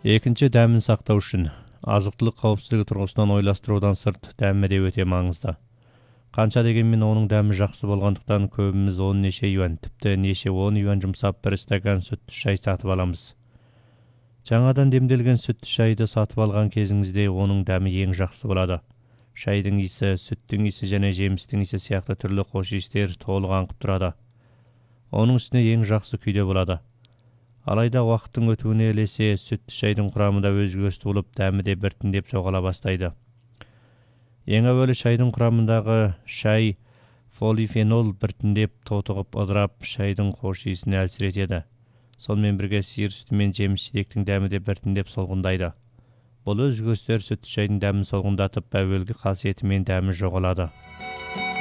Екінші, дәмін сақтау үшін. Азық-түлік қауіпсіздігі тұрғысынан ойластырудан сырт дәмі де өте маңызды. Қанша дегенмен оның дәмі жақсы болғандықтан көбіміз 10 неше юан, тіпті неше 10 юан жұмсап бір стакан сүтті шай сатып аламыз. Жаңадан демделген сүтті шайды сатып алған кезіңізде оның дәмі ең жақсы болады. Шайдың иісі, сүттің иісі және жемістің иісі сияқты түрлі хош иістер толық аңқып тұрады. Оның үстіне ең жақсы күйде болады. Алайда уақыттың өтуіне ілесе сүтті шайдың құрамында өзгеріс туылып, дәмі де біртіндеп жоғала бастайды. Ең әуелі шайдың құрамындағы шай полифенол біртіндеп тотығып ыдырап, шайдың хош иісін әлсіретеді. Сонымен бірге сиыр сүті мен жеміс-жидектің дәмі де біртіндеп солғындайды. Бұл өзгерістер сүтті шайдың дәмін солғындатып, әуелгі қасиеті мен дәмі жоғалады.